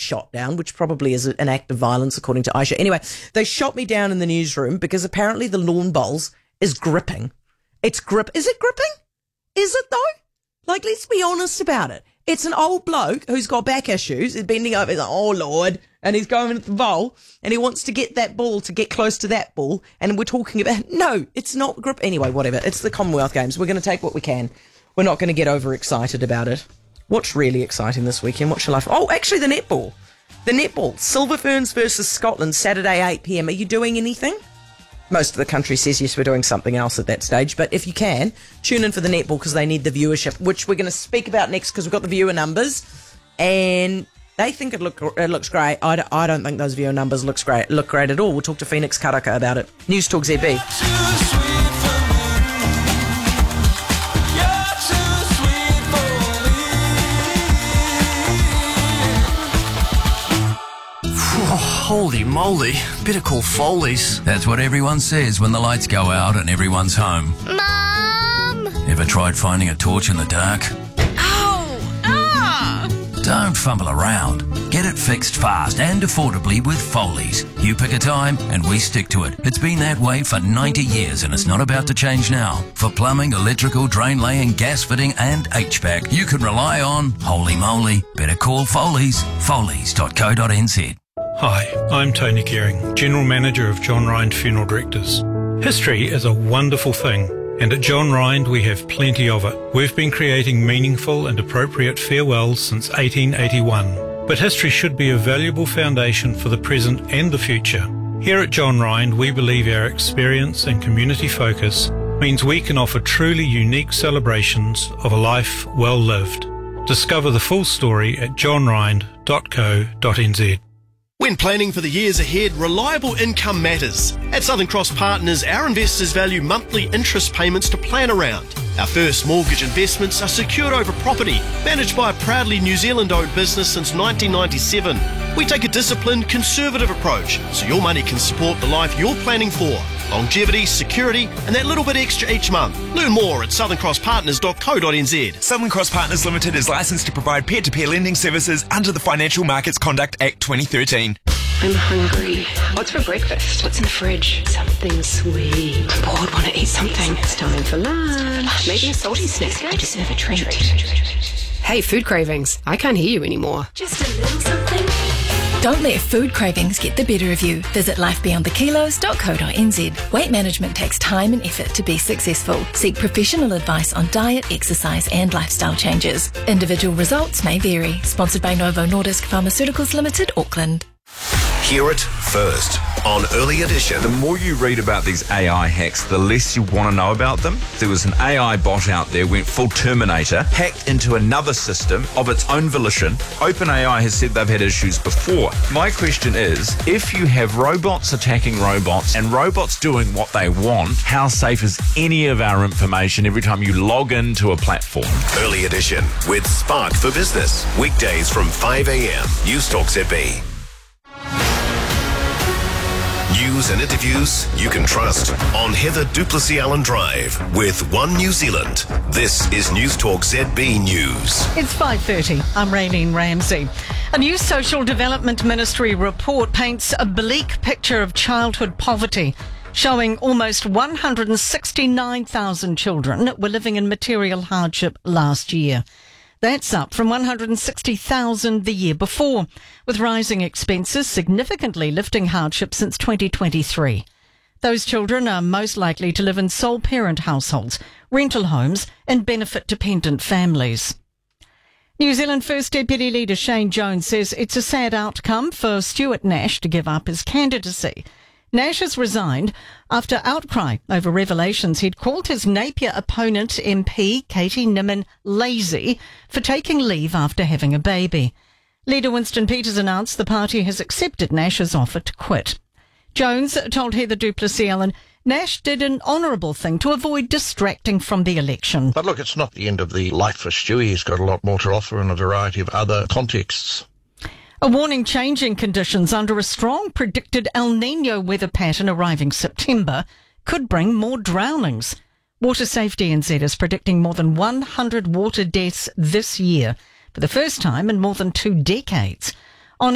shot down, which probably is an act of violence, according to Aisha. Anyway, they shot me down in the newsroom because apparently the lawn bowls is gripping. Is it gripping? Is it though? Like, let's be honest about it. It's an old bloke who's got back issues. He's bending over. He's like, oh, Lord. And he's going at the bowl and he wants to get that ball to get close to that ball. And we're talking about, no, it's not grip. Anyway, whatever. It's the Commonwealth Games. We're going to take what we can. We're not going to get overexcited about it. What's really exciting this weekend? What shall I... Oh, actually, the netball. The netball. Silver Ferns versus Scotland, Saturday, 8 p.m. Are you doing anything? Most of the country says yes, we're doing something else at that stage. But if you can, tune in for the netball because they need the viewership, which we're going to speak about next because we've got the viewer numbers. And they think it looks great. I don't think those viewer numbers look great at all. We'll talk to Phoenix Karaka about it. News Talk ZB. Holy moly, better call Foley's. That's what everyone says when the lights go out and everyone's home. Mom! Ever tried finding a torch in the dark? Ow! Ah! Don't fumble around. Get it fixed fast and affordably with Foley's. You pick a time and we stick to it. It's been that way for 90 years and it's not about to change now. For plumbing, electrical, drain laying, gas fitting and HVAC, you can rely on, holy moly, better call Foley's. Foley's.co.nz. Hi, I'm Tony Kering, General Manager of John Rind Funeral Directors. History is a wonderful thing, and at John Rind we have plenty of it. We've been creating meaningful and appropriate farewells since 1881, but history should be a valuable foundation for the present and the future. Here at John Rind, we believe our experience and community focus means we can offer truly unique celebrations of a life well lived. Discover the full story at johnrind.co.nz. When planning for the years ahead, reliable income matters. At Southern Cross Partners, our investors value monthly interest payments to plan around. Our first mortgage investments are secured over property, managed by a proudly New Zealand-owned business since 1997. We take a disciplined, conservative approach, so your money can support the life you're planning for. Longevity, security, and that little bit extra each month. Learn more at southerncrosspartners.co.nz. Southern Cross Partners Limited is licensed to provide peer-to-peer lending services under the Financial Markets Conduct Act 2013. I'm hungry. What's for breakfast? What's in the fridge? Something sweet. I'm bored, want to eat something. It's time for lunch. Maybe a salty snack. I deserve a treat. Hey, food cravings. I can't hear you anymore. Just a little something. Don't let food cravings get the better of you. Visit lifebeyondthekilos.co.nz. Weight management takes time and effort to be successful. Seek professional advice on diet, exercise and lifestyle changes. Individual results may vary. Sponsored by Novo Nordisk Pharmaceuticals Limited, Auckland. Hear it first on Early Edition. The more you read about these AI hacks, the less you want to know about them. There was an AI bot out there, went full Terminator, hacked into another system of its own volition. OpenAI has said they've had issues before. My question is, if you have robots attacking robots and robots doing what they want, how safe is any of our information every time you log into a platform? Early Edition with Spark for Business. Weekdays from 5 a.m. News Talk ZB. News and interviews you can trust on Heather Duplessis Allen Drive with One New Zealand. This is News Talk ZB News. It's 5:30. I'm Raylene Ramsey. A new Social Development Ministry report paints a bleak picture of childhood poverty, showing almost 169,000 children were living in material hardship last year. That's up from 160,000 the year before, with rising expenses significantly lifting hardship since 2023. Those children are most likely to live in sole parent households, rental homes and benefit-dependent families. New Zealand First Deputy Leader Shane Jones says it's a sad outcome for Stuart Nash to give up his candidacy. Nash has resigned after outcry over revelations he'd called his Napier opponent MP Katie Nimmin lazy for taking leave after having a baby. Leader Winston Peters announced the party has accepted Nash's offer to quit. Jones told Heather Duplessis Allen Nash did an honourable thing to avoid distracting from the election. But look, it's not the end of the life for Stewie. He's got a lot more to offer in a variety of other contexts. A warning changing conditions under a strong predicted El Niño weather pattern arriving September could bring more drownings. Water Safety NZ is predicting more than 100 water deaths this year, for the first time in more than 2 decades.